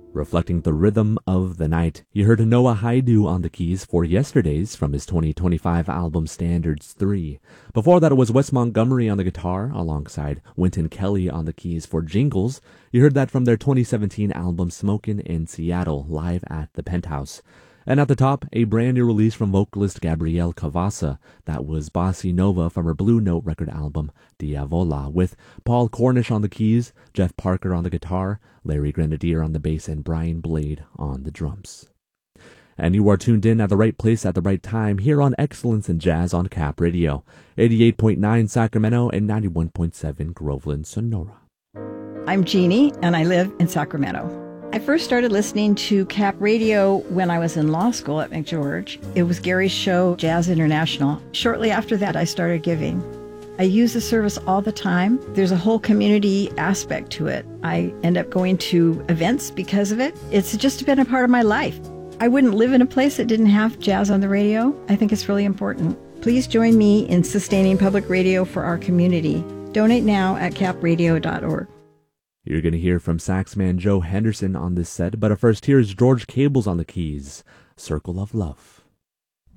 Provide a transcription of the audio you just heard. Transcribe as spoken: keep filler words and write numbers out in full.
Reflecting the rhythm of the night, you heard Noah Haidu on the keys for Yesterdays from his twenty twenty-five album Standards three. Before that, it was Wes Montgomery on the guitar alongside Wynton Kelly on the keys for Jingles. You heard that from their twenty seventeen album Smokin' in Seattle, live at the Penthouse. And at the top, a brand new release from vocalist Gabrielle Cavassa. That was Bossy Nova from her Blue Note record album Diavola, with Paul Cornish on the keys, Jeff Parker on the guitar, Larry Grenadier on the bass, and Brian Blade on the drums. And you are tuned in at the right place at the right time here on Excellence in Jazz on Cap Radio, eighty-eight point nine Sacramento and ninety-one point seven Groveland, Sonora. I'm Jeannie, and I live in Sacramento. I first started listening to Cap Radio when I was in law school at McGeorge. It was Gary's show, Jazz International. Shortly after that, I started giving. I use the service all the time. There's a whole community aspect to it. I end up going to events because of it. It's just been a part of my life. I wouldn't live in a place that didn't have jazz on the radio. I think it's really important. Please join me in sustaining public radio for our community. Donate now at cap radio dot org. You're going to hear from saxman Joe Henderson on this set, but first here's George Cables on the keys, Circle of Love.